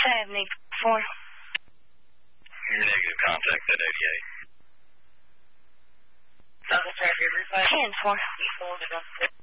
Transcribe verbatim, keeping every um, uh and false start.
seventy-four. Your negative contact at eighty-eight. ten four.